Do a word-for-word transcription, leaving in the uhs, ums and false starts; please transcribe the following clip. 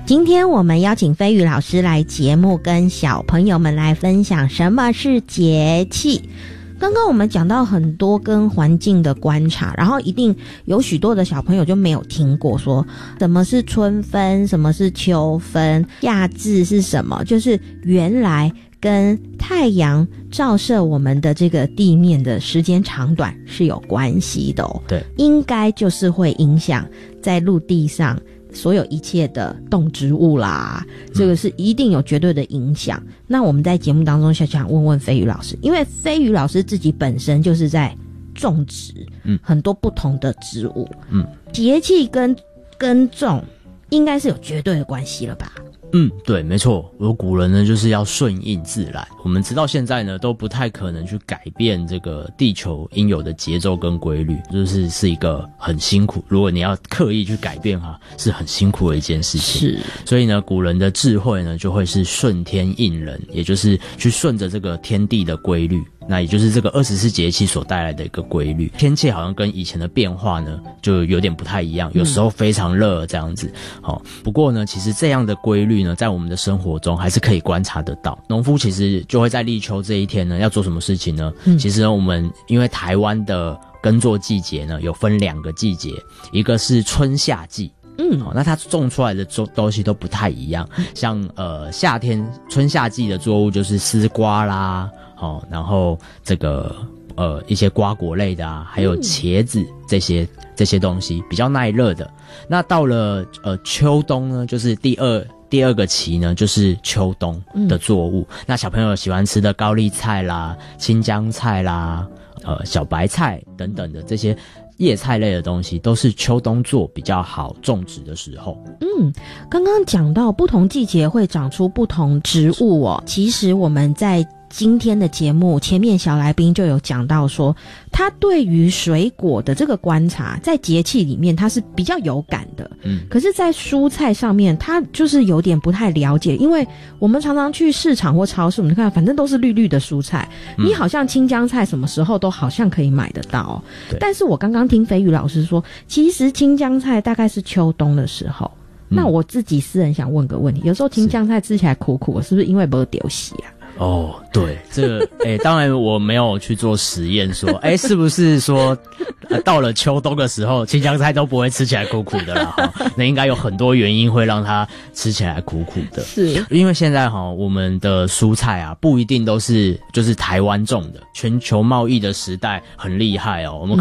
今天我们邀请飞宇老师来节目，跟小朋友们来分享什么是节气。刚刚我们讲到很多跟环境的观察，然后一定有许多的小朋友就没有听过说什么是春分，什么是秋分，夏至是什么，就是原来跟太阳照射我们的这个地面的时间长短是有关系的哦。 对， 应该就是会影响在陆地上所有一切的动植物啦，这个是一定有绝对的影响。嗯、那我们在节目当中想问问飞宇老师，因为飞宇老师自己本身就是在种植，嗯，很多不同的植物，嗯，节气跟耕种应该是有绝对的关系了吧？ 嗯，对，没错。我古人呢就是要顺应自然，我们直到现在呢都不太可能去改变这个地球应有的节奏跟规律，就是是一个很辛苦，如果你要刻意去改变哈，是很辛苦的一件事情。是，所以呢古人的智慧呢就会是顺天应人，也就是去顺着这个天地的规律，那也就是这个二十四节气所带来的一个规律。天气好像跟以前的变化呢就有点不太一样，有时候非常热这样子。好、哦，不过呢其实这样的规律呢在我们的生活中还是可以观察得到。农夫其实就会在立秋这一天呢要做什么事情呢？嗯、其实呢我们因为台湾的耕作季节呢有分两个季节，一个是春夏季。嗯，哦，那它种出来的东西都不太一样，像呃夏天春夏季的作物就是丝瓜啦，哦，然后这个呃一些瓜果类的啊，还有茄子这些、嗯、这些东西比较耐热的。那到了呃秋冬呢，就是第二第二个期呢，就是秋冬的作物。嗯、那小朋友喜欢吃的高丽菜啦、青江菜啦、呃小白菜等等的这些叶菜类的东西，都是秋冬做比较好种植的时候。 嗯，刚刚讲到不同季节会长出不同植物哦，其实我们在今天的节目前面小来宾就有讲到说，他对于水果的这个观察在节气里面他是比较有感的，嗯，可是在蔬菜上面他就是有点不太了解，因为我们常常去市场或超市，我们看反正都是绿绿的蔬菜，嗯、你好像青江菜什么时候都好像可以买得到、哦，但是我刚刚听飞宇老师说，其实青江菜大概是秋冬的时候。嗯、那我自己私人想问个问题，有时候青江菜吃起来苦苦，是不是因为没丢洗啊？ 哦，对，这个诶、欸，当然我没有去做实验说，诶、欸，是不是说、呃、到了秋冬的时候，青江菜都不会吃起来苦苦的啦？哈，那应该有很多原因会让它吃起来苦苦的。是，因为现在哈，我们的蔬菜啊，不一定都是就是台湾种的，全球贸易的时代很厉害哦，我们。